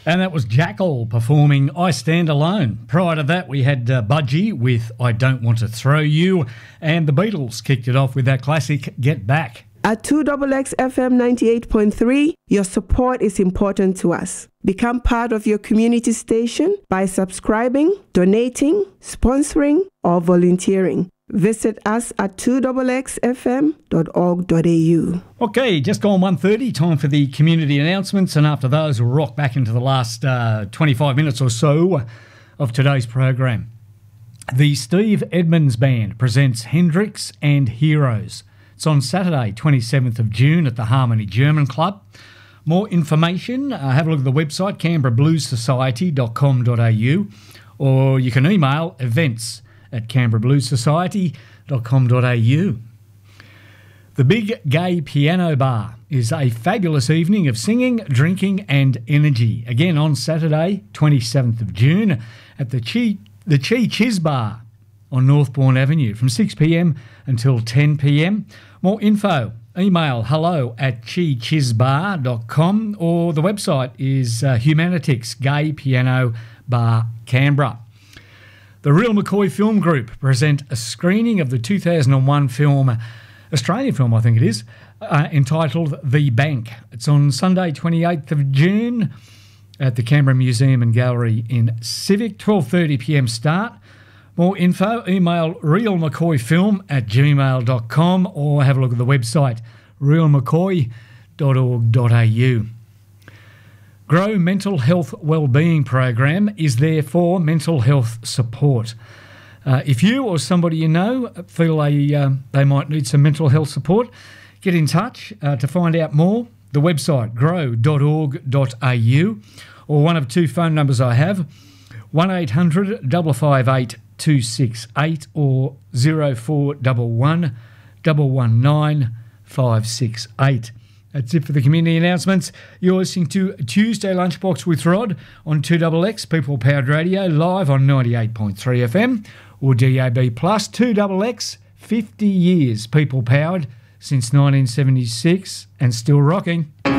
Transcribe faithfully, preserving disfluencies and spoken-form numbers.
And that was Jackal performing I Stand Alone. Prior to that, we had uh, Budgie with I Don't Want to Throw You, and the Beatles kicked it off with that classic Get Back. At two X X F M ninety-eight point three, your support is important to us. Become part of your community station by subscribing, donating, sponsoring, or volunteering. Visit us at two X X F M dot org dot A U. Okay, just gone one thirty, time for the community announcements, and after those we'll rock back into the last uh, twenty-five minutes or so of today's program. The Steve Edmonds Band presents Hendrix and Heroes. It's on Saturday, twenty-seventh of June at the Harmony German Club. More information, uh, have a look at the website, canberra blues society dot com dot A U, or you can email events at canberra blues society dot com dot A U. The Big Gay Piano Bar is a fabulous evening of singing, drinking and energy. Again on Saturday, twenty-seventh of June at the Chi, the Chi Chiz Bar on Northbourne Avenue from six p m until ten p m. More info, email hello at chi chiz bar dot com, or the website is uh, Humanitix Gay Piano Bar Canberra. The Real McCoy Film Group present a screening of the two thousand one film, Australian film I think it is, uh, entitled The Bank. It's on Sunday twenty-eighth of June at the Canberra Museum and Gallery in Civic, twelve thirty p m start. More info, email realmccoyfilm at gmail dot com, or have a look at the website real mccoy dot org dot A U. Grow Mental Health Wellbeing Program is there for mental health support. Uh, if you or somebody you know feel they, uh, they might need some mental health support, get in touch uh, to find out more. The website grow dot org dot A U, or one of two phone numbers I have, one eight hundred five five eight two six eight or zero four one one one one nine five six eight. That's it for the community announcements. You're listening to Tuesday Lunchbox with Rod on two X X, People Powered Radio, live on ninety-eight point three F M or D A B plus. two X X, fifty years People Powered since nineteen seventy-six and still rocking.